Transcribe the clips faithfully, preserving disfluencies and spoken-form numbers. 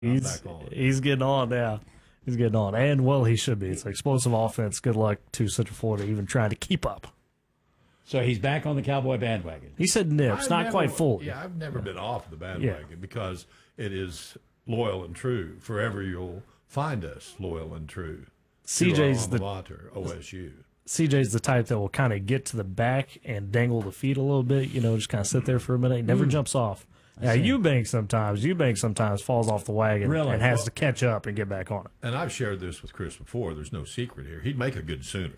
He's back on. he's getting on now. He's getting on, and well, he should be. It's an explosive offense. Good luck to Central Florida even trying to keep up. So he's back on the Cowboy bandwagon. He said nips, I've not never- quite full. Yeah, I've never been off the bandwagon Yeah. because it is loyal and true. Forever you'll find us loyal and true. C J's the the mater, O S U. C J's the type that will kind of get to the back and dangle the feet a little bit. You know, just kind of sit there for a minute. He never jumps off. Now, Eubank sometimes, Eubank sometimes falls off the wagon Really? and has Well- to catch up and get back on it. And I've shared this with Chris before. There's no secret here. He'd make a good Sooner.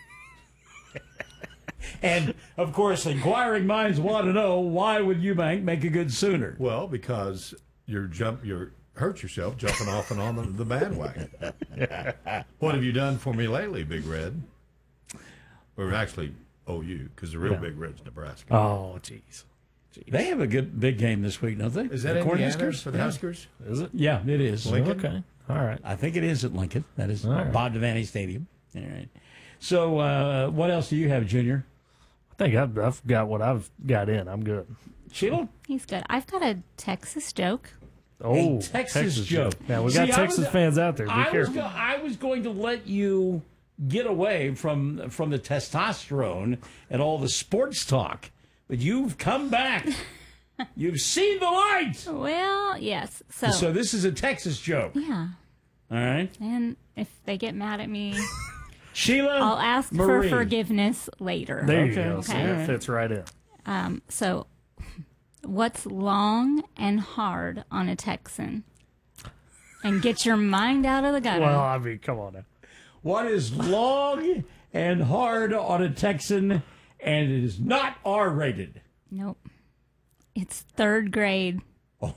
And, of course, inquiring minds want to know, why would Eubank make a good Sooner? Well, because you're jump, you're hurt yourself jumping off and on the, the bandwagon. What have you done for me lately, Big Red? Or actually, O U, because the real Yeah. Big Red's Nebraska. Oh, jeez. They have a good big game this week, don't they? Is that The Indiana Cornhuskers? for the Yeah. Huskers? Is it? Yeah, it is. Lincoln? Okay. All right. I think it is at Lincoln. That is All right. Bob Devaney Stadium. All right. So, uh, what else do you have, Junior? I think I've, I've got what I've got in. I'm good. Sheila? He's good. I've got a Texas joke. Oh, Texas joke. Now, we See, got I Texas was- fans out there. Be I was, careful. go- I was going to let you get away from from the testosterone and all the sports talk, but you've come back. You've seen the light. Well, yes. So, So this is a Texas joke. yeah. All right. And if they get mad at me, Sheila, I'll ask Marie. for forgiveness later. There you Okay. go. Okay. See, that fits right in. Um, so, what's long and hard on a Texan? And get your mind out of the gutter. Well, I mean, come on now. What is long and hard on a Texan, and it is not R-rated? Nope. It's third grade. Oh,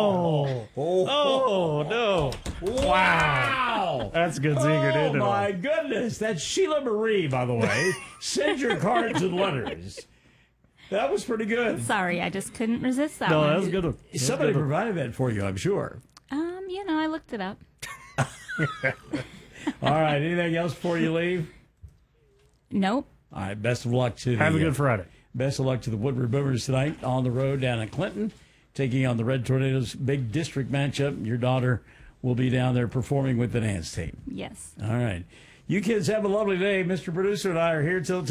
oh, no. Wow. That's good zinger, Oh, didn't it? my goodness. That's Sheila Marie, by the way. Send your cards and letters. That was pretty good. Sorry, I just couldn't resist that No, one. that was a good. one. That was a Somebody good one. provided that for you, I'm sure. Um, you know, I looked it up. All right. Anything else before you leave? Nope. All right. Best of luck to the, Have a uh, good Friday. Best of luck to the Woodward Boomers tonight on the road down in Clinton, taking on the Red Tornadoes. Big district matchup. Your daughter will be down there performing with the dance team. Yes. All right. You kids have a lovely day. Mister Producer and I are here till